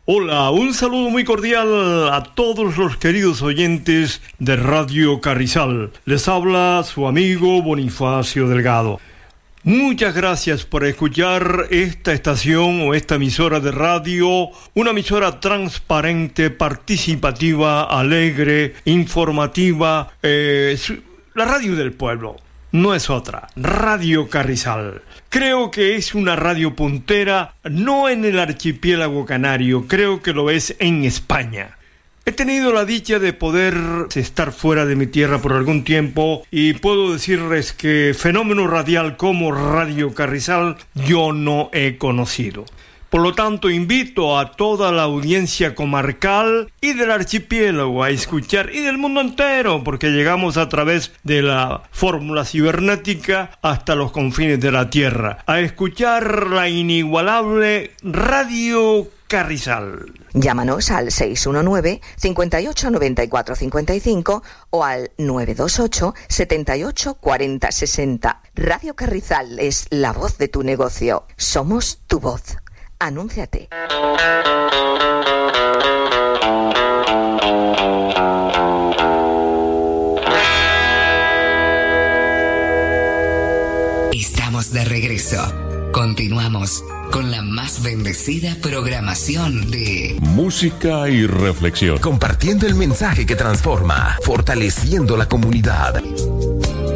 Hola, un saludo muy cordial a todos los queridos oyentes de Radio Carrizal. Les habla su amigo Bonifacio Delgado. Muchas gracias por escuchar esta estación o esta emisora de radio, una emisora transparente, participativa, alegre, informativa, la radio del pueblo. No es otra, Radio Carrizal. Creo que es una radio puntera, no en el archipiélago canario, creo que lo es en España. He tenido la dicha de poder estar fuera de mi tierra por algún tiempo y puedo decirles que fenómeno radial como Radio Carrizal yo no he conocido. Por lo tanto, invito a toda la audiencia comarcal y del archipiélago a escuchar, y del mundo entero, porque llegamos a través de la fórmula cibernética hasta los confines de la tierra, a escuchar la inigualable Radio Carrizal. Llámanos al 619 58 94 55 o al 928 78 40 60. Radio Carrizal es la voz de tu negocio. Somos tu voz. Anúnciate. Estamos de regreso. Continuamos con la más bendecida programación de música y reflexión, compartiendo el mensaje que transforma, fortaleciendo la comunidad.